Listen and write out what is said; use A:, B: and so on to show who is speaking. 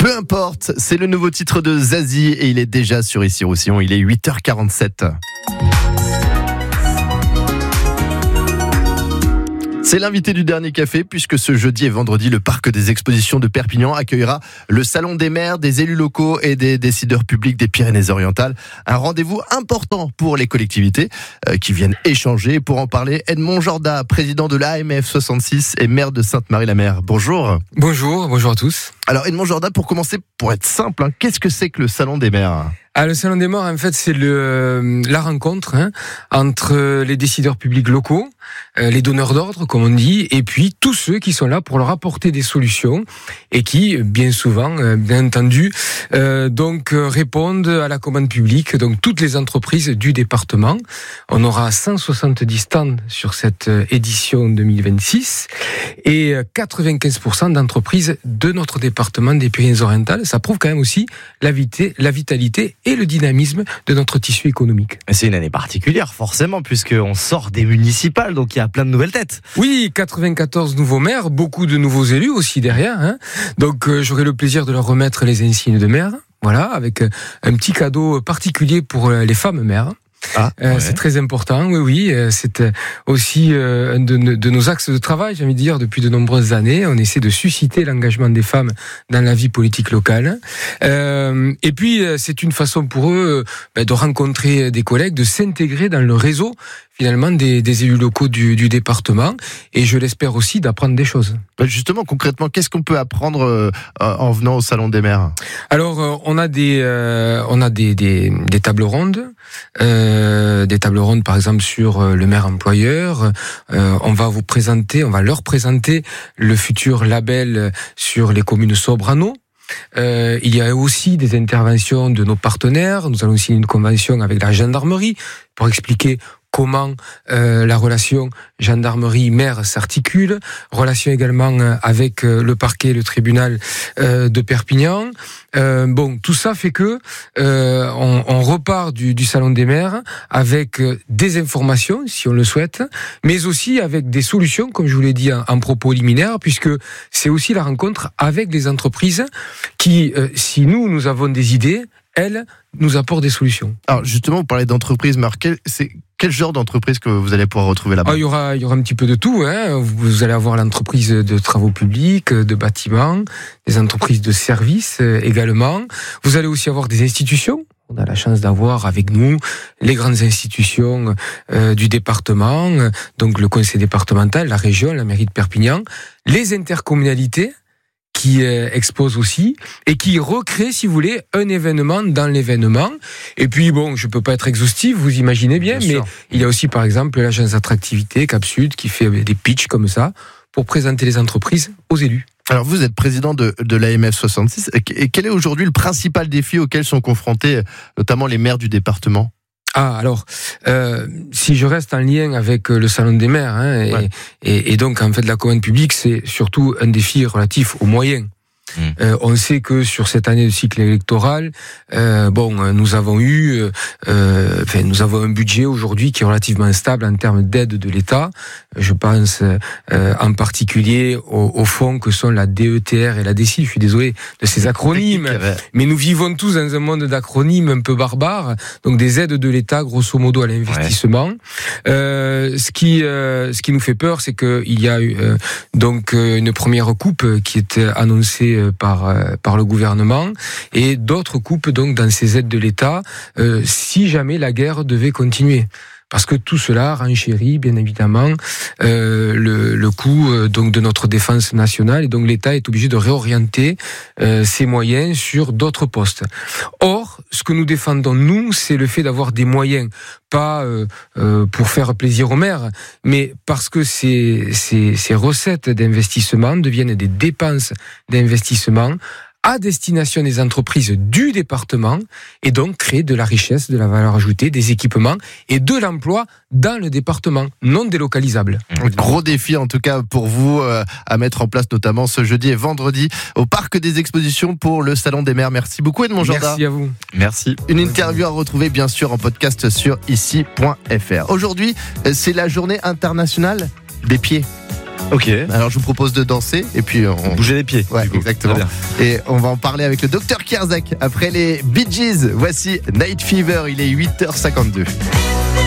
A: Peu importe, c'est le nouveau titre de Zazie et il est déjà sur Ici Roussillon, il est 8h47. C'est l'invité du dernier café puisque ce jeudi et vendredi, le parc des expositions de Perpignan accueillera le salon des maires, des élus locaux et des décideurs publics des Pyrénées-Orientales. Un rendez-vous important pour les collectivités qui viennent échanger. Pour en parler, Edmond Jorda, président de l'AMF 66 et maire de Sainte-Marie-la-Mer. Bonjour.
B: Bonjour à tous.
A: Alors Edmond Jorda, pour commencer, pour être simple, qu'est-ce que c'est que le salon des maires ?
B: Le salon des maires, en fait, c'est la rencontre entre les décideurs publics locaux, les donneurs d'ordre, comme on dit, et puis tous ceux qui sont là pour leur apporter des solutions et qui, bien souvent, bien entendu, répondent à la commande publique. Donc toutes les entreprises du département. On aura 170 stands sur cette édition 2026 et 95% d'entreprises de notre département des Pyrénées-Orientales. Ça prouve quand même aussi la vitalité et le dynamisme de notre tissu économique.
C: C'est une année particulière, forcément, puisqu'on sort des municipales, donc il y a plein de nouvelles têtes.
B: Oui, 94 nouveaux maires, beaucoup de nouveaux élus aussi derrière. Donc j'aurai le plaisir de leur remettre les insignes de maire, voilà, avec un petit cadeau particulier pour les femmes maires. Ouais. C'est très important, oui, c'est aussi un de nos axes de travail, j'ai envie de dire, depuis de nombreuses années. On essaie de susciter l'engagement des femmes dans la vie politique locale. Et puis, c'est une façon pour eux de rencontrer des collègues, de s'intégrer dans le réseau, finalement, des élus locaux du département, et je l'espère aussi d'apprendre des choses.
A: Justement, concrètement, qu'est-ce qu'on peut apprendre en venant au Salon des maires ?
B: Alors, on a des tables rondes, par exemple sur le maire employeur. On va leur présenter le futur label sur les communes sobres en eau. Il y a aussi des interventions de nos partenaires. Nous allons signer une convention avec la gendarmerie pour expliquer comment la relation gendarmerie-maire s'articule, relation également avec le parquet et le tribunal de Perpignan. Tout ça fait que on repart du salon des maires avec des informations, si on le souhaite, mais aussi avec des solutions, comme je vous l'ai dit en propos liminaire, puisque c'est aussi la rencontre avec les entreprises qui, si nous avons des idées, elles nous apportent des solutions.
A: Alors justement, vous parlez d'entreprise, mais quel genre d'entreprise que vous allez pouvoir retrouver là-bas ?
B: Il y aura un petit peu de tout. Vous allez avoir l'entreprise de travaux publics, de bâtiments, des entreprises de services également. Vous allez aussi avoir des institutions. On a la chance d'avoir avec nous les grandes institutions du département, donc le conseil départemental, la région, la mairie de Perpignan, les intercommunalités, qui expose aussi et qui recrée, si vous voulez, un événement dans l'événement. Et puis je peux pas être exhaustif, vous imaginez bien mais il y a aussi par exemple l'agence d'attractivité Cap Sud qui fait des pitchs comme ça pour présenter les entreprises aux élus.
A: Alors vous êtes président de l'AMF 66 et quel est aujourd'hui le principal défi auquel sont confrontés notamment les maires du département ?
B: Si je reste en lien avec le salon des maires, et donc en fait la commande publique, c'est surtout un défi relatif aux moyens. On sait que sur cette année de cycle électoral, nous avons un budget aujourd'hui qui est relativement stable en termes d'aide de l'État. Je pense en particulier aux fonds que sont la DETR et la DECI. Je suis désolé de ces acronymes, mais nous vivons tous dans un monde d'acronymes un peu barbares. Donc des aides de l'État, grosso modo, à l'investissement. Ce qui nous fait peur, c'est qu'il y a une première coupe qui était annoncée par le gouvernement et d'autres coupes donc dans ces aides de l'État si jamais la guerre devait continuer. Parce que tout cela renchérit bien évidemment le coût donc de notre défense nationale et donc l'État est obligé de réorienter ses moyens sur d'autres postes. Or, ce que nous défendons nous, c'est le fait d'avoir des moyens, pas pour faire plaisir aux maires, mais parce que ces recettes d'investissement deviennent des dépenses d'investissement à destination des entreprises du département et donc créer de la richesse, de la valeur ajoutée, des équipements et de l'emploi dans le département, non délocalisable.
A: Gros défi en tout cas pour vous à mettre en place notamment ce jeudi et vendredi au Parc des Expositions pour le Salon des maires. Merci beaucoup Edmond Jorda.
B: Merci à vous.
A: Merci. Une interview à retrouver bien sûr en podcast sur ici.fr. Aujourd'hui, c'est la journée internationale des pieds.
C: Ok.
A: Alors je vous propose de danser et puis on
C: Bouger les pieds.
A: Ouais,
C: du coup.
A: exactement.
C: Très bien.
A: Et on va en parler avec le docteur Kierzak après les Bee Gees. Voici Night Fever, il est 8h52.